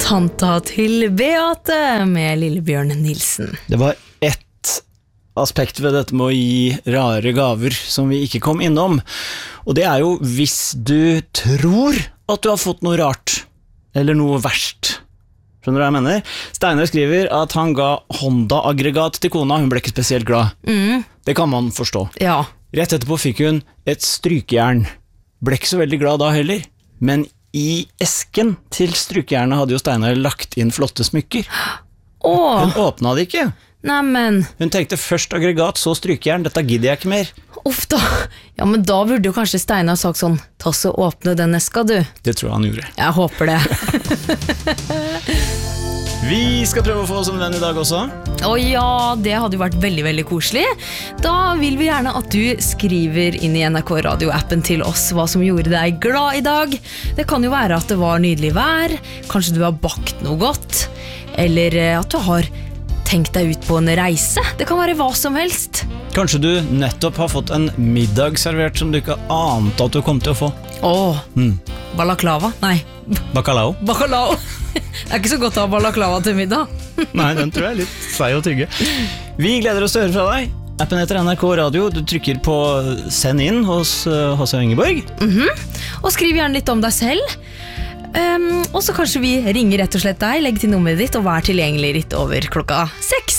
Tanta til Beate med Lillebjørn Nilsen. Det var ett aspekt ved dette med å gi rare gaver som vi ikke kom innom. Og det er jo hvis du tror at du har fått noe rart, eller noe verst. Skjønner du hva jeg mener? Steinar skriver at han ga Honda-aggregat til kona, hun ble ikke spesielt glad. Det kan man forstå. Ja. Rett etterpå fikk hun et strykejern. Ble ikke så veldig glad da heller, men i esken til strykejernet hadde jo Steinar lagt inn flotte smykker. Hun åpnet det ikke. Neimen. Hun tenkte først aggregat, så strykejern, dette gidder jeg ikke mer. Uff da. Ja, men da burde jo kanskje Steinar sagt sånn, ta så åpne den eska du. Det tror jeg han gjorde. Jeg håper det. Vi skal prøve å få oss en venn i dag også. Ja, det hadde jo vært veldig, veldig koselig. Da vil vi gjerne at du skriver inn i NRK Radio-appen til oss hva som gjorde deg glad i dag. Det kan jo være at det var nydelig vær, kanskje du har bakt noe godt, eller at du har tenkt deg ut på en reise. Det kan være hva som helst. Kanskje du nettopp har fått en middag servert som du ikke ante at du kom til å få. Balaklava? Nei. Bacalao. Bacalao. Det er ikke så godt å ha balaklava til middag. Nei, den tror jeg er litt seig å tygge. Vi gleder oss til å høre fra deg. Appen heter NRK Radio. Du trykker på send inn hos H.C. Ingeborg. Og skriv gjerne litt om deg selv. Og så kanskje vi ringer rett og slett deg, legg til nummeret ditt og vær tilgjengelig litt over klokka 6.